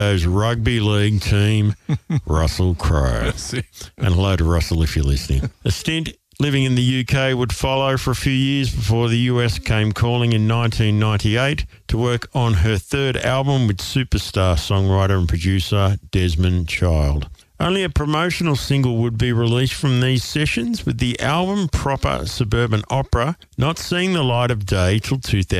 rugby league team, Russell Crowe. And hello to Russell if you're listening. A stint living in the UK would follow for a few years before the US came calling in 1998 to work on her third album with superstar songwriter and producer Desmond Child. Only a promotional single would be released from these sessions, with the album proper Suburban Opera not seeing the light of day till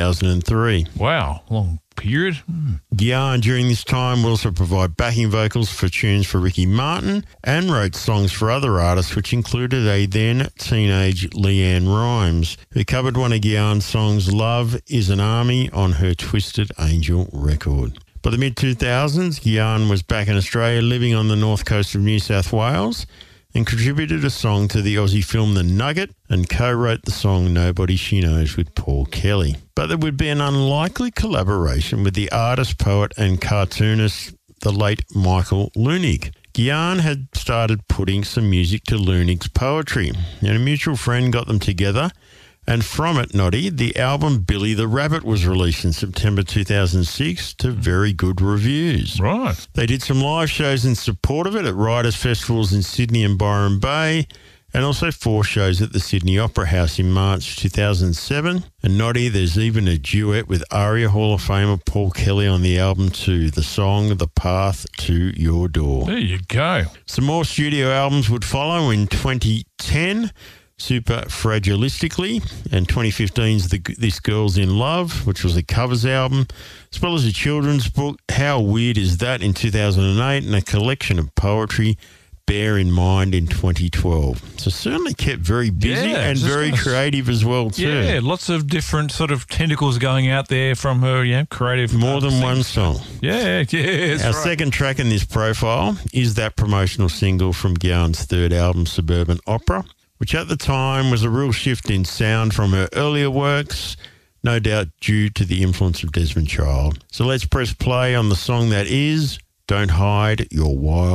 2003. Wow, long period. Gyan during this time will also provide backing vocals for tunes for Ricky Martin and wrote songs for other artists, which included a then teenage Leanne Rimes, who covered one of Gyan's songs, Love is an Army, on her Twisted Angel record. By the mid-2000s, Gyan was back in Australia, living on the north coast of New South Wales, and contributed a song to the Aussie film The Nugget and co-wrote the song Nobody She Knows with Paul Kelly. But there would be an unlikely collaboration with the artist, poet and cartoonist, the late Michael Leunig. Gyan had started putting some music to Leunig's poetry, and a mutual friend got them together. And from it, Noddy, the album Billy the Rabbit was released in September 2006 to very good reviews. Right. They did some live shows in support of it at writers' festivals in Sydney and Byron Bay, and also 4 shows at the Sydney Opera House in March 2007. And Noddy, there's even a duet with ARIA Hall of Famer Paul Kelly on the album too, the song The Path to Your Door. There you go. Some more studio albums would follow in 2010. Super Fragilistically, and 2015's This Girl's in Love, which was a covers album, as well as a children's book, How Weird Is That, in 2008, and a collection of poetry, Bear in Mind, in 2012. So certainly kept very busy and very creative as well too. Yeah, lots of different sort of tentacles going out there from her, creative. More than one song. Yeah, Our second track in this profile is that promotional single from Gyan's third album, Suburban Opera, which at the time was a real shift in sound from her earlier works, no doubt due to the influence of Desmond Child. So let's press play on the song that is Don't Hide Your Wild